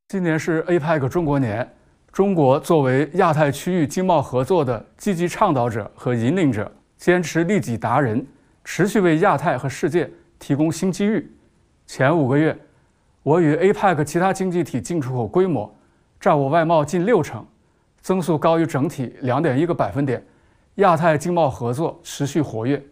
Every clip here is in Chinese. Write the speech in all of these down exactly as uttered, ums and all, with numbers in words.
今年是 A P E C 中国年，中国作为亚太区域经贸合作的积极倡导者和引领者，坚持利己达人，持续为亚太和世界提供新机遇。前五个月，我与 A P E C 其他经济体进出口规模占我外贸近六成，增速高于整体 两点一 个百分点，亚太经贸合作持续活跃。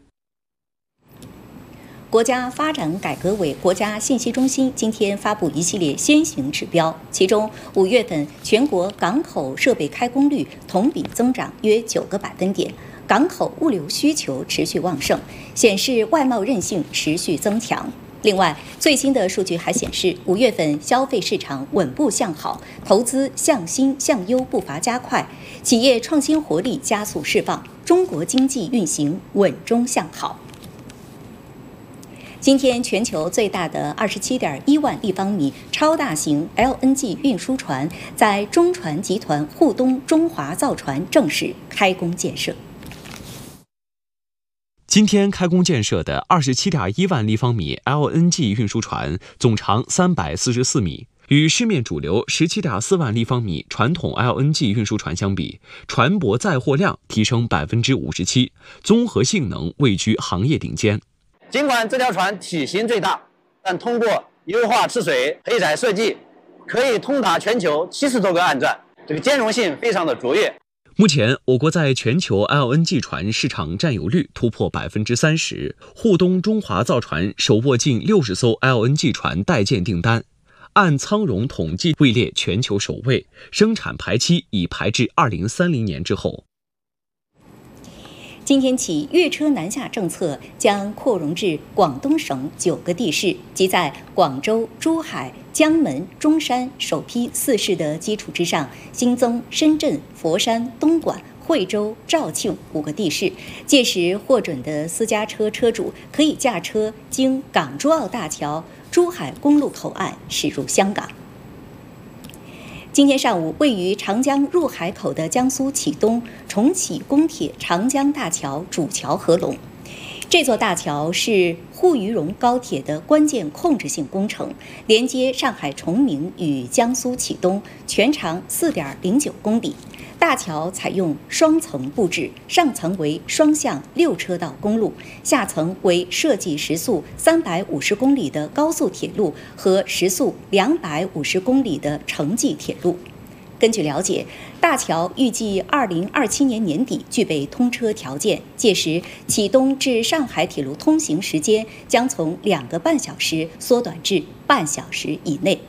国家发展改革委国家信息中心今天发布一系列先行指标，其中五月份全国港口设备开工率同比增长约九个百分点，港口物流需求持续旺盛，显示外贸韧性持续增强。另外，最新的数据还显示，五月份消费市场稳步向好，投资向新向优步伐加快，企业创新活力加速释放，中国经济运行稳中向好。今天，全球最大的 二十七点一万立方米超大型 L N G 运输船在中船集团沪东中华造船正式开工建设。 今天开工建设的 二十七点一万立方米 L N G 运输船，总长三百四十四米，与市面主流 十七点四万立方米传统 L N G 运输船相比，船舶载货量提升 百分之五十七， 综合性能位居行业顶尖。 尽管这条船体型最大，但通过优化吃水配载设计，可以通达全球七十多个岸站，这个兼容性非常的卓越。 目前，我国在全球 L N G 船市场占有率突破 百分之三十， 沪东中华造船手握近六十艘 L N G 船待建订单，按仓容统计位列全球首位，生产排期已排至二零三零年之后。 今天起，粤车南下政策将扩容至广东省九个地市，即在广州、珠海、江门、中山首批四市的基础之上，新增深圳、佛山、东莞、惠州、肇庆五个地市。届时获准的私家车车主可以驾车经港珠澳大桥、珠海公路口岸驶入香港。今天上午，位于长江入海口的江苏启东重启公铁长江大桥主桥合龙。这座大桥是沪渝蓉高铁的关键控制性工程，连接上海崇明与江苏启东，全长 四点零九公里。大桥采用双层布置，上层为双向六车道公路，下层为设计时速三百五十公里的高速铁路和时速两百五十公里的城际铁路。根据了解，大桥预计二零二七年年底具备通车条件，届时启东至上海铁路通行时间将从两个半小时缩短至半小时以内。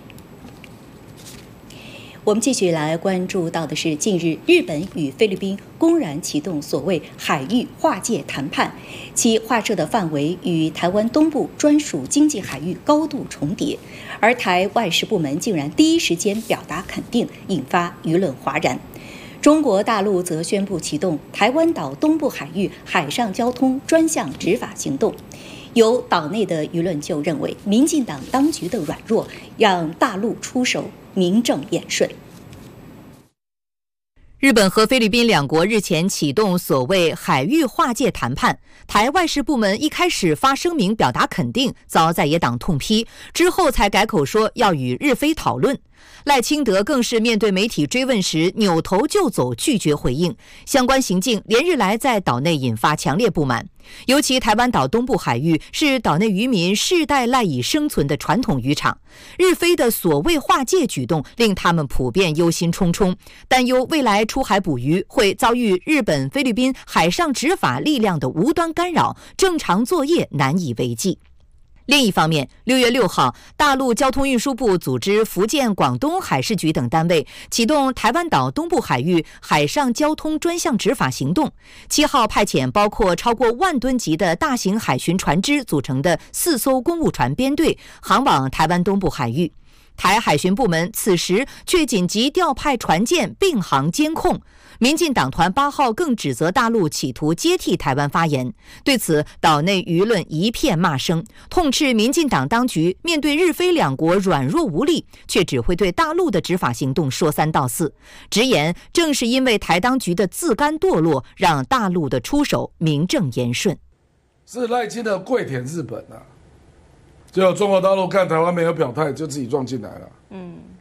我们继续来关注到的是，近日日本与菲律宾公然启动所谓海域划界谈判，其划设的范围与台湾东部专属经济海域高度重叠，而台外事部门竟然第一时间表达肯定，引发舆论哗然。中国大陆则宣布启动台湾岛东部海域海上交通专项执法行动。有岛内的舆论就认为，民进党当局的软弱让大陆出手名正言顺。 日本和菲律宾两国日前启动所谓海域划界谈判，台外事部门一开始发声明表达肯定，遭在野党痛批，之后才改口说要与日菲讨论。赖清德更是面对媒体追问时扭头就走，拒绝回应。相关行径连日来在岛内引发强烈不满，尤其台湾岛东部海域是岛内渔民世代赖以生存的传统渔场，日菲的所谓划界举动令他们普遍忧心忡忡，担忧未来出海捕鱼会遭遇日本、菲律宾海上执法力量的无端干扰，正常作业难以为继。另一方面，六月六号，大陆交通运输部组织福建、广东海事局等单位启动台湾岛东部海域海上交通专项执法行动。七号派遣包括超过万吨级的大型海巡船只组成的四艘公务船编队，航往台湾东部海域。台海巡部门此时却紧急调派船舰并航监控。民进党团八号更指责大陆企图接替台湾发言，对此岛内舆论一片骂声，痛斥民进党当局面对日菲两国软弱无力，却只会对大陆的执法行动说三道四，直言正是因为台当局的自甘堕落，让大陆的出手名正言顺。 是赖清德跪舔日本啊，结果中国大陆看台湾没有表态，就自己撞进来了。嗯。